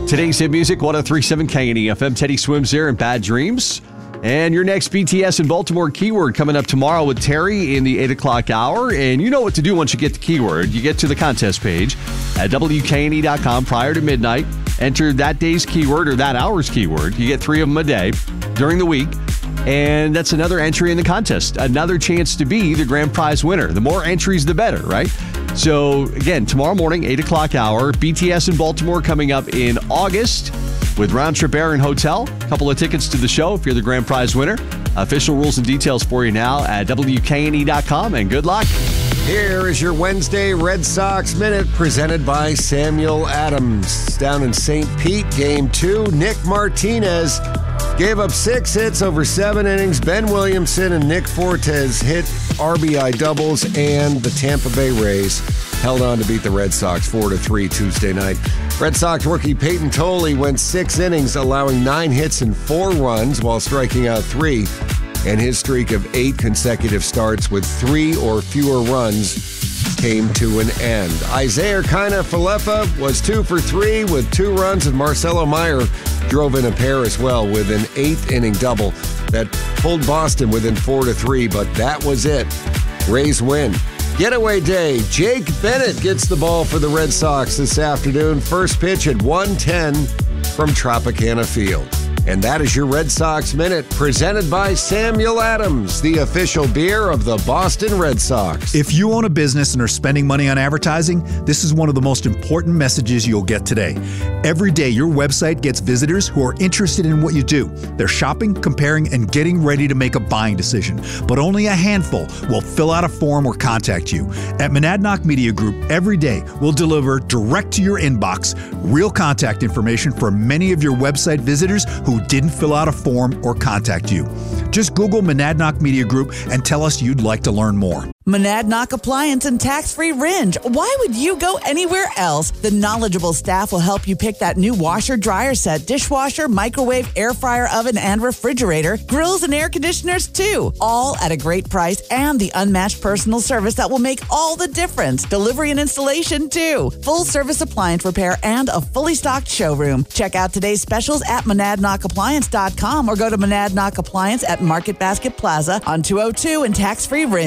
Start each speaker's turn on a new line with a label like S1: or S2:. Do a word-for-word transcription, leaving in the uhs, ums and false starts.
S1: Today's hit music, one oh three point seven K N E F M. Teddy Swims there and Bad Dreams. And your next B T S in Baltimore keyword coming up tomorrow with Terry in the eight o'clock hour. And you know what to do once you get the keyword. You get to the contest page at W K N E dot com prior to midnight. Enter that day's keyword or that hour's keyword. You get three of them a day during the week. And that's another entry in the contest. Another chance to be the grand prize winner. The more entries, the better, right? So, again, tomorrow morning, eight o'clock hour, B T S in Baltimore coming up in August with Round Trip Air and Hotel. A couple of tickets to the show if you're the grand prize winner. Official rules and details for you now at W K N E dot com, and good luck.
S2: Here is your Wednesday Red Sox Minute presented by Samuel Adams. Down in Saint Pete, game two, Nick Martinez gave up six hits over seven innings. Ben Williamson and Nick Fortes hit R B I doubles, and the Tampa Bay Rays held on to beat the Red Sox four to three Tuesday night. Red Sox rookie Peyton Tolley went six innings, allowing nine hits and four runs while striking out three. And his streak of eight consecutive starts with three or fewer runs came to an end. Isaiah Kiner-Falefa was two for three with two runs, and Marcelo Meyer drove in a pair as well with an eighth inning double that pulled Boston within four to three, but that was it. Rays win. Getaway day. Jake Bennett gets the ball for the Red Sox this afternoon. First pitch at one ten from Tropicana Field. And that is your Red Sox Minute, presented by Samuel Adams, the official beer of the Boston Red Sox.
S3: If you own a business and are spending money on advertising, this is one of the most important messages you'll get today. Every day, your website gets visitors who are interested in what you do. They're shopping, comparing, and getting ready to make a buying decision. But only a handful will fill out a form or contact you. At Monadnock Media Group, every day, we'll deliver direct to your inbox real contact information for many of your website visitors who didn't fill out a form or contact you. Just Google Monadnock Media Group and tell us you'd like to learn more.
S4: Monadnock Appliance and Tax-Free Ringe. Why would you go anywhere else? The knowledgeable staff will help you pick that new washer, dryer set, dishwasher, microwave, air fryer, oven, and refrigerator, grills and air conditioners too. All at a great price and the unmatched personal service that will make all the difference. Delivery and installation too. Full service appliance repair and a fully stocked showroom. Check out today's specials at monadnock appliance dot com or go to Monadnock Appliance at Market Basket Plaza on two oh two and Tax-Free Ringe.